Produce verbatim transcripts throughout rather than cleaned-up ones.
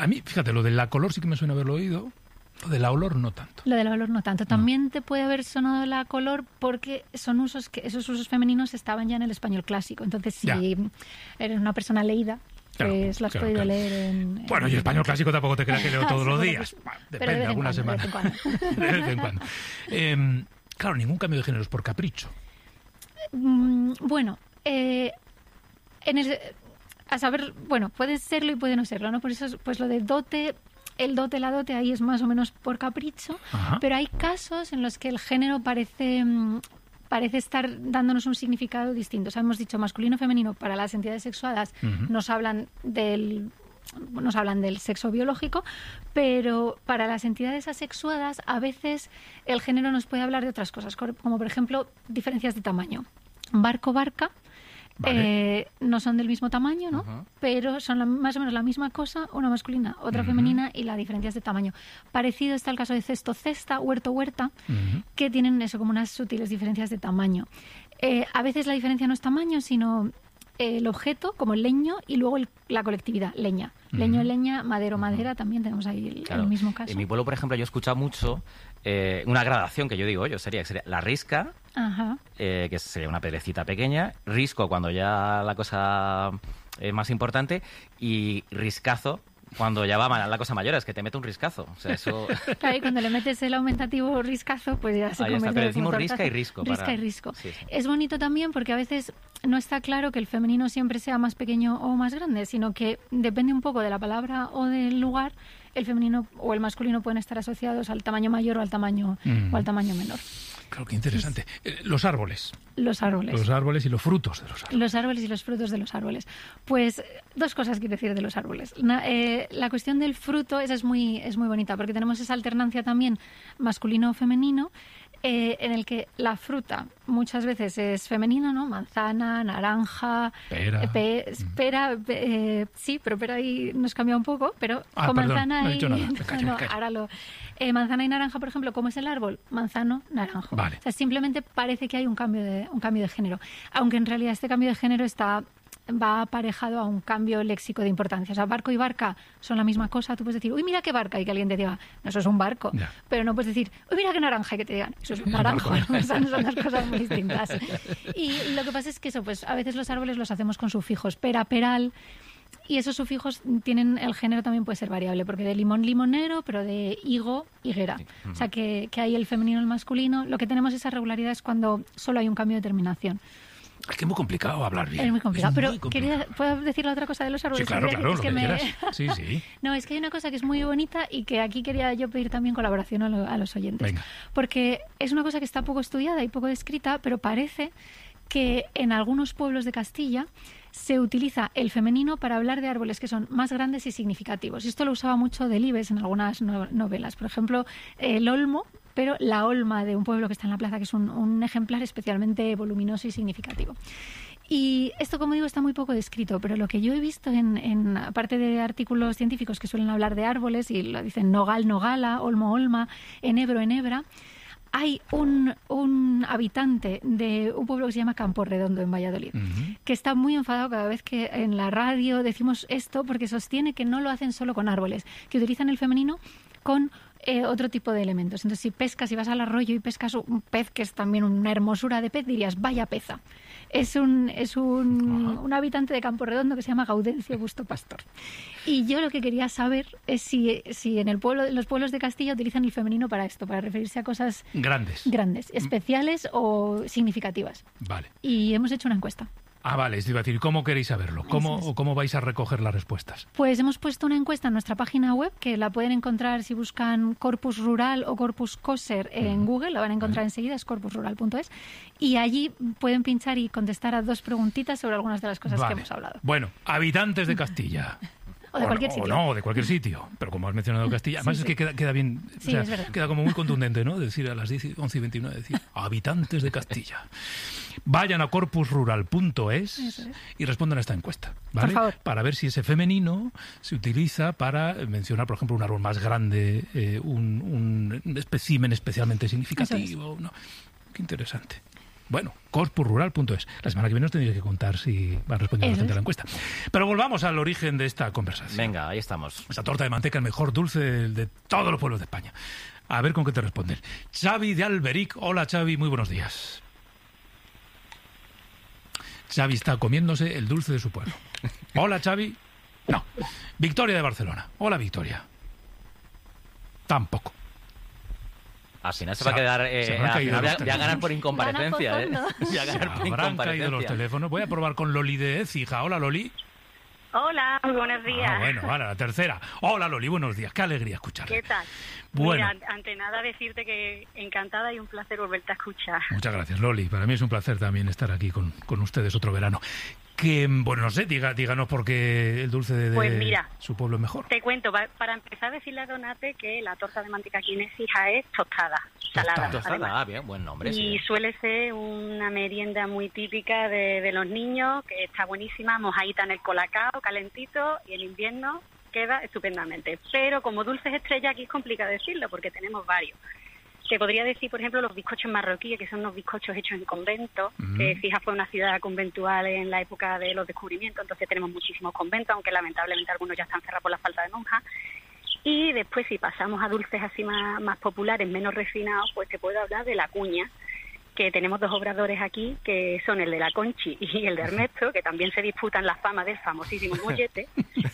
A mí, fíjate, lo de la color sí que me suena haberlo oído. Lo de la olor no tanto. Lo de la olor no tanto. También no. Te puede haber sonado la color porque son usos que esos usos femeninos estaban ya en el español clásico. Entonces, si ya. eres una persona leída, claro, pues lo has claro, podido claro. leer en... Bueno, en yo español clásico tampoco te creas que leo todos sí, los bueno, días. Pues, depende, de alguna semana. De vez en cuando. De vez en cuando. Eh, claro, ningún cambio de género es por capricho. Mm, bueno, eh, en el, a saber, bueno, puede serlo y puede no serlo, ¿no? Por eso, pues lo de dote... El dote, la dote, ahí es más o menos por capricho, Ajá. pero hay casos en los que el género parece, parece estar dándonos un significado distinto. O sea, hemos dicho masculino, femenino, para las entidades sexuadas uh-huh. nos hablan del... nos hablan del sexo biológico, pero para las entidades asexuadas a veces el género nos puede hablar de otras cosas, como por ejemplo diferencias de tamaño. Barco, barca, Vale. Eh, no son del mismo tamaño, ¿no? Uh-huh. Pero son la, más o menos la misma cosa, una masculina, otra uh-huh. femenina, y la diferencia es de tamaño. Parecido está el caso de cesto, cesta, huerto, huerta, uh-huh. que tienen eso como unas sutiles diferencias de tamaño. Eh, a veces la diferencia no es tamaño, sino eh, el objeto, como el leño, y luego el, la colectividad, leña. Uh-huh. Leño, leña, madero, uh-huh. madera, también tenemos ahí el, claro. el mismo caso. En mi pueblo, por ejemplo, yo he escuchado mucho eh, una gradación que yo digo, yo sería, sería la risca, Ajá. Eh, que sería una piedrecita pequeña, risco cuando ya la cosa es más importante, y riscazo cuando ya va la cosa mayor, es que te mete un riscazo. O sea, eso... Claro, y cuando le metes el aumentativo riscazo, pues ya se Ahí convierte está, pero en decimos tortazo. risca y risco. Risca para... y risco. Sí, sí. Es bonito también porque a veces no está claro que el femenino siempre sea más pequeño o más grande, sino que depende un poco de la palabra o del lugar, el femenino o el masculino pueden estar asociados al tamaño mayor o al tamaño, mm. o al tamaño menor. Claro, qué interesante. Eh, los árboles. Los árboles. Los árboles y los frutos de los árboles. Los árboles y los frutos de los árboles. Pues dos cosas quiero decir de los árboles. Una, eh, la cuestión del fruto, esa es muy, es muy bonita, porque tenemos esa alternancia también masculino-femenino, eh, en el que la fruta muchas veces es femenina, ¿no? Manzana, naranja, pera, eh, pe, pera eh, sí, pero pera ahí nos cambia un poco, pero ah, con perdón, manzana no he y... dicho nada. Me callo, no, me callo. ahora lo... Eh, manzana y naranja, por ejemplo, ¿cómo es el árbol? Manzano, naranjo. Vale. O sea, simplemente parece que hay un cambio de, un cambio de género, aunque en realidad este cambio de género está... va aparejado a un cambio léxico de importancia. O sea, barco y barca son la misma cosa. Tú puedes decir, uy, mira qué barca, y que alguien te diga, no, eso es un barco. Ya. Pero no puedes decir, uy, mira qué naranja, y que te digan, eso es un naranjo. ¿no? O sea, son dos cosas muy distintas. Y lo que pasa es que eso, pues a veces los árboles los hacemos con sufijos, pera, peral, y esos sufijos tienen, el género también puede ser variable, porque de limón, limonero, pero de higo, higuera. Sí. O sea, que, que hay el femenino y el masculino. Lo que tenemos esa regularidad es cuando solo hay un cambio de terminación. Es que es muy complicado hablar bien. Es muy complicado, es pero muy complicado. Quería, ¿puedo decir la otra cosa de los árboles? Sí, claro, que, claro, es lo que que me... quieras. Sí, sí. No, es que hay una cosa que es muy bonita y que aquí quería yo pedir también colaboración a, lo, a los oyentes. Venga. Porque es una cosa que está poco estudiada y poco descrita, pero parece que en algunos pueblos de Castilla se utiliza el femenino para hablar de árboles que son más grandes y significativos. Y esto lo usaba mucho Delibes en algunas no, novelas. Por ejemplo, el olmo, pero la olma de un pueblo que está en la plaza, que es un, un ejemplar especialmente voluminoso y significativo. Y esto, como digo, está muy poco descrito, pero lo que yo he visto en, en aparte de artículos científicos que suelen hablar de árboles, y lo dicen nogal, nogala, olmo, olma, enebro, enebra, hay un, un habitante de un pueblo que se llama Campo Redondo, en Valladolid, uh-huh. que está muy enfadado cada vez que en la radio decimos esto, porque sostiene que no lo hacen solo con árboles, que utilizan el femenino con eh, otro tipo de elementos. Entonces, si pescas, si vas al arroyo y pescas un pez, que es también una hermosura de pez, dirías, vaya peza. Es un, es un, un habitante de Campo Redondo que se llama Gaudencio Busto Pastor. Y yo lo que quería saber es si, si en el pueblo, en los pueblos de Castilla utilizan el femenino para esto, para referirse a cosas grandes, grandes, especiales o significativas. Vale. Y hemos hecho una encuesta. Ah, vale, es decir, ¿cómo queréis saberlo? ¿Cómo, es. ¿Cómo vais a recoger las respuestas? Pues hemos puesto una encuesta en nuestra página web, que la pueden encontrar si buscan Corpus Rural o Corpus Coser en uh-huh. Google, la van a encontrar uh-huh. enseguida, es corpus rural punto es, y allí pueden pinchar y contestar a dos preguntitas sobre algunas de las cosas vale. que hemos hablado. Bueno, habitantes de Castilla. O de cualquier o, sitio. O no, de cualquier sitio. Pero como has mencionado Castilla, además sí, es sí. que queda, queda bien, sí, o sea, es verdad. queda como muy contundente, ¿no? Decir a las diez, once y veintinueve, decir, habitantes de Castilla. Vayan a corpus rural punto es, es y respondan a esta encuesta, ¿vale? Por favor. Para ver si ese femenino se utiliza para mencionar, por ejemplo, un árbol más grande, eh, un, un espécimen especialmente significativo. ¿No? Qué interesante. Bueno, corpus rural punto es. La semana que viene os tendréis que contar si van respondiendo la gente a la encuesta. Pero volvamos al origen de esta conversación. Venga, ahí estamos. Esta torta de manteca, el mejor dulce de, de todos los pueblos de España. A ver con qué te responden. Xavi de Alberic. Hola, Xavi, muy buenos días. Xavi está comiéndose el dulce de su pueblo. Hola, Xavi. No. Victoria de Barcelona. Hola, Victoria. Tampoco. Al final se va a quedar... Eh, se habrán al caído final los voy a ganar por incomparecencia, ¿eh? Voy a Se ganar por habrán caído los incomparecencia. teléfonos. Voy a probar con Loli de Écija. Hola, Loli. Hola, muy buenos días. Ah, bueno, vale, la tercera. Hola, Loli, buenos días. Qué alegría escucharle. ¿Qué tal? Bueno. Mira, ante nada decirte que encantada y un placer volverte a escuchar. Muchas gracias, Loli. Para mí es un placer también estar aquí con, con ustedes otro verano. Que, bueno, no sé, diga, díganos por qué el dulce de, Pues mira, su pueblo es mejor. Te cuento, pa- para empezar a decirle a Donate que la torta de manteca aquí en Écija es tostada, salada. Tostada, además. ah, bien, buen nombre, Y sí. suele ser una merienda muy típica de, de los niños, que está buenísima, mojadita en el colacao, calentito, y en invierno queda estupendamente. Pero como dulces estrella aquí es complicado decirlo, porque tenemos varios. Te podría decir, por ejemplo, los bizcochos marroquíes, que son unos bizcochos hechos en convento, Mm. que Fija fue una ciudad conventual en la época de los descubrimientos, entonces tenemos muchísimos conventos, aunque lamentablemente algunos ya están cerrados por la falta de monjas. Y después, si pasamos a dulces así más, más populares, menos refinados, pues te puedo hablar de la cuña, que tenemos dos obradores aquí, que son el de la Conchi y el de Ernesto, que también se disputan la fama del famosísimo mollete.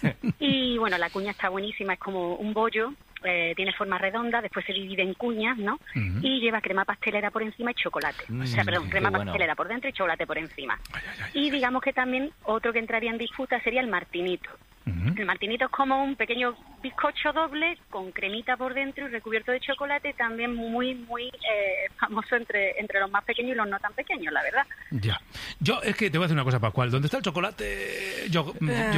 Y bueno, la cuña está buenísima, es como un bollo, eh, tiene forma redonda, después se divide en cuñas, ¿no? Ujú. Y lleva crema pastelera por encima y chocolate. Mm, o sea, perdón, qué crema bueno. pastelera por dentro y chocolate por encima. Ay, ay, ay, Y digamos que también otro que entraría en disputa sería el martinito. Ujú. El martinito es como un pequeño bizcocho doble con cremita por dentro y recubierto de chocolate, también muy, muy eh, famoso entre, entre los más pequeños y los no tan pequeños, la verdad. Ya. Yo, es que te voy a decir una cosa, Pascual. ¿Dónde está el chocolate? Yo,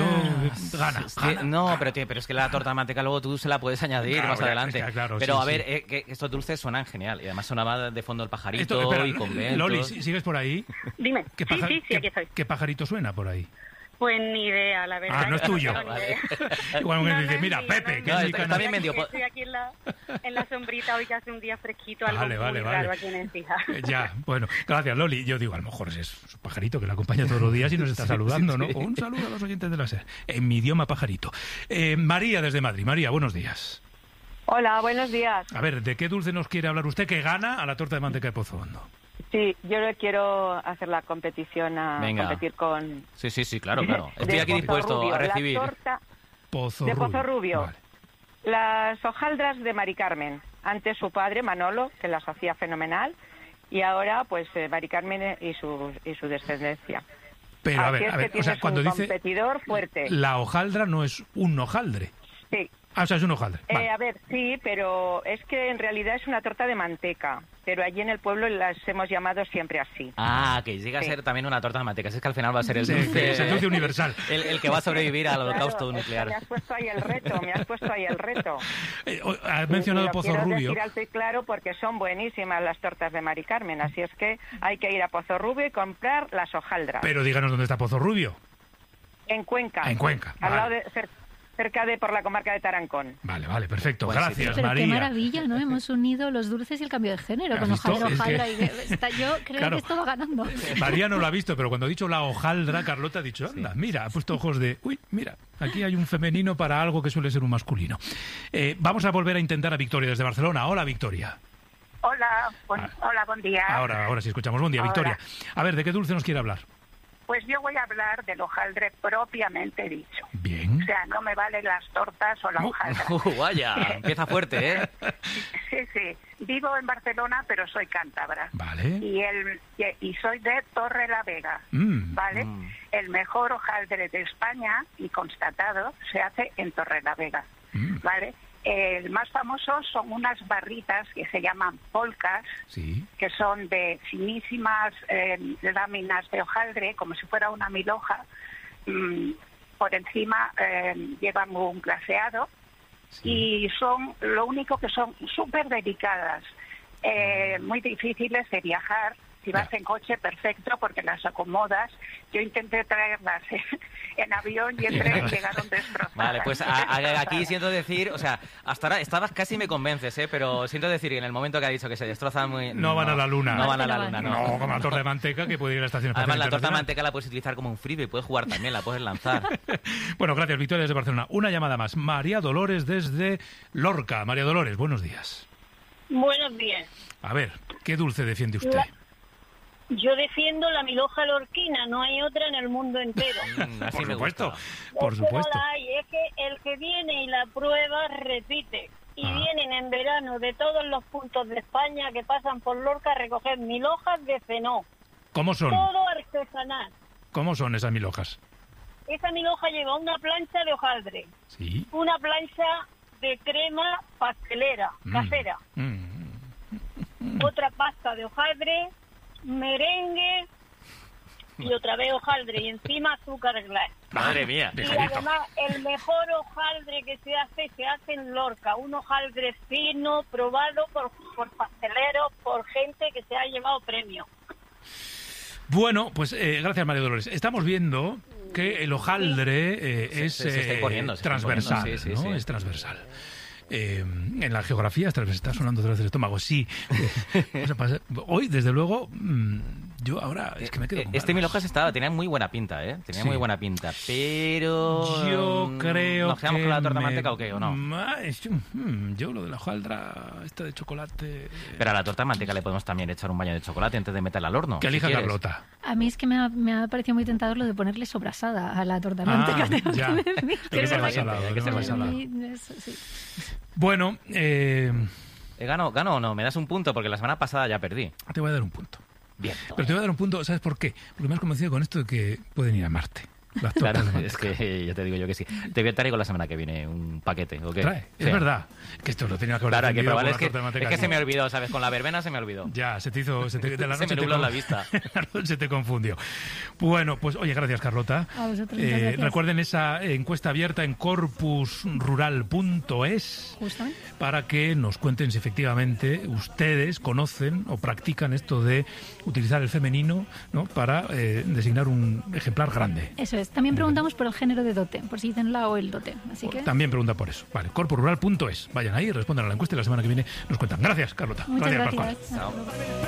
yo gana, Es que- gana, no, gana. pero, tío, pero es que la torta de manteca luego tú se la puedes añadir Claro, más ya, adelante. está claro, pero sí, a ver, sí. eh, que estos dulces suenan genial. Y además sonaba de fondo el pajarito Esto, espera, y conventos. Loli, ¿sí- ¿sigues por ahí? Dime. ¿Qué, Sí, paja- sí, sí, qué- aquí estoy. qué pajarito suena por ahí? Pues ni idea, la verdad. Ah, no es que tuyo. tengo ni idea. Igual que No, dice, no mira, es mío, Pepe, no que es es No, mi está- canal. está bien vendido. Estoy aquí en la, en la sombrita hoy que hace un día fresquito, algo Vale, vale, muy vale. raro aquí en Écija. Eh, Ya, bueno, gracias, Loli. Yo digo, a lo mejor es un pajarito que la acompaña todos los días y nos está saludando, ¿no? Un saludo a los oyentes de la SER, en mi idioma pajarito. Eh, María, desde Madrid. María, buenos días. Hola, buenos días. A ver, ¿de qué dulce nos quiere hablar usted que gana a la torta de manteca de Pozo Hondo? Sí, yo le quiero hacer la competición a Venga. competir con... Sí, sí, sí, claro, claro. Estoy de aquí Pozo dispuesto Rubio, a recibir. La torta Pozo de Rubio. Pozo Rubio. Vale. Las hojaldras de Mari Carmen. Antes su padre, Manolo, que las hacía fenomenal. Y ahora, pues, eh, Mari Carmen y su, y su descendencia. Pero, a Así ver, es a que ver, o sea, tienes cuando un dice competidor fuerte. la hojaldra no es un hojaldre. Sí. Ah, o sea, es un hojaldre. Eh, Vale. a ver, sí, pero es que en realidad es una torta de manteca. Pero allí en el pueblo las hemos llamado siempre así. Ah, que llega a Sí. ser también una torta de manteca. Es que al final va a ser el Sí, dulce... es el dulce universal. El, el que va a sobrevivir al holocausto Claro, es que nuclear. me has puesto ahí el reto, me has puesto ahí el reto. Eh, o- has mencionado Y lo Pozo quiero Rubio. decir alto y claro porque son buenísimas las tortas de Mari Carmen, así es que hay que ir a Pozo Rubio y comprar las hojaldras. Pero díganos dónde está Pozo Rubio. En Cuenca. En Cuenca, Al vale. lado de, cer- cerca de por la comarca de Tarancón. Vale, vale, perfecto. Buen Gracias, sitio. Pero María. qué maravilla, ¿no? Hemos unido los dulces y el cambio de género ¿Has con visto? hojaldra, Es que- hojaldra. Y está- yo creo Claro. que esto va ganando. María no lo ha visto, pero cuando ha dicho la hojaldra, Carlota ha dicho, anda, mira, ha puesto ojos de, uy, mira, aquí hay un femenino para algo que suele ser un masculino. Eh, vamos a volver a intentar a Victoria desde Barcelona. Hola, Victoria. Hola, buen, Ah. hola, buen día. Ahora, ahora sí escuchamos. Buen día, Ahora. Victoria. A ver, ¿de qué dulce nos quiere hablar? Pues yo voy a hablar del hojaldre propiamente dicho. Bien. O sea, no me valen las tortas o la Uh, hojaldra. Uh, vaya, empieza fuerte, ¿eh? Sí, sí. Vivo en Barcelona, pero soy cántabra. Vale. Y, el, y, y soy de Torre la Vega, Mm. ¿vale? Mm. El mejor hojaldre de España, y constatado, se hace en Torre la Vega, Mm. ¿vale? El más famoso son unas barritas que se llaman polcas, Sí. que son de finísimas eh, láminas de hojaldre, como si fuera una mil hoja. Mm, por encima eh, llevan un glaseado Sí. y son, lo único que son súper delicadas, eh, muy difíciles de viajar Si vas en coche, perfecto, porque las acomodas. Yo intenté traerlas en, en avión y entre llegaron destrozadas. Vale, pues a, a, aquí siento decir, o sea, hasta ahora estabas casi me convences, ¿eh? Pero siento decir que en el momento que ha dicho que se destrozan muy... No, no van a la luna. No van a la luna, no. No, como la torta de manteca que puede ir a la estación espacial. Además, la torta de manteca la puedes utilizar como un freebie, puedes jugar también, la puedes lanzar. Bueno, gracias, Victoria, desde Barcelona. Una llamada más. María Dolores desde Lorca. María Dolores, buenos días. Buenos días. A ver, ¿qué dulce defiende usted? La... Yo defiendo la milhoja lorquina, no hay otra en el mundo entero. Mm, así por me supuesto, gusta. por Es que supuesto. no la hay, es que el que viene y la prueba repite. Y Ah. vienen en verano de todos los puntos de España que pasan por Lorca a recoger milhojas de cenó. ¿Cómo son? Todo artesanal. ¿Cómo son esas mil hojas? Esa milhoja lleva una plancha de hojaldre, Sí. una plancha de crema pastelera, Mm. casera, Mm. otra pasta de hojaldre, merengue y otra vez hojaldre y encima azúcar glass. Madre mía. Y además el mejor hojaldre que se hace, se hace en Lorca, un hojaldre fino, probado por, por pasteleros, por gente que se ha llevado premio. Bueno, pues eh, gracias, María Dolores. Estamos viendo que el hojaldre eh, Se- es se- se está eh, imponiendo, se está transversal, imponiendo, sí, sí, ¿no? sí. Es transversal. Eh, en la geografía está, está sonando otra vez el estómago, sí. O sea, pasa- hoy, desde luego, mm, yo ahora es que me quedo con Este ganas. milhojas estaba, tenía muy buena pinta, ¿eh? Tenía Sí. muy buena pinta, pero... Yo mm, creo ¿Nos quedamos que con la torta de me- manteca o qué, o no? Ma- es- mm, Yo lo de la hojaldra, esta de chocolate... Pero a la torta de manteca le podemos también echar un baño de chocolate antes de meterla al horno. Que si elija quieres. Carlota. A mí es que me ha, me ha parecido muy tentador lo de ponerle sobrasada a la torta de Ah, manteca. tengo ya. que decir. Que que sea ser más valiente, salado, hay que que sea ser más salado. Sí, eso sí. Bueno, eh, Eh, ¿Gano, ¿Gano o no? ¿Me das un punto? Porque la semana pasada ya perdí. te voy a dar un punto. Bien. Pero te voy a dar un punto, ¿sabes por qué? Porque me has convencido con esto de que pueden ir a Marte. Las tortas Claro, de es manteca. que ya te digo yo que sí. Te voy a traer con la semana que viene un paquete, ¿o qué? Trae, es Sí. verdad. Que esto lo tenía que haber Claro, hay que defendido probar. con Es la que, torta de manteca. es que se No. me olvidó, ¿sabes? Con la verbena se me olvidó. Ya, se te hizo... Se te, de la Se noche me te nubló con- la vista. la noche te confundió. Bueno, pues oye, gracias, Carlota. A vosotros, Eh, muchas gracias. recuerden esa encuesta abierta en corpus rural punto es Justamente. para que nos cuenten si efectivamente ustedes conocen o practican esto de utilizar el femenino, ¿no?, para eh, designar un ejemplar grande. Eso es. También preguntamos por el género de dote, por si dicen la o el dote. Así que También pregunta por eso. Vale, corpus rural punto es. Vayan ahí, respondan a la encuesta y la semana que viene nos cuentan. Gracias, Carlota. muchas Pascual. gracias. Chao. Hasta luego.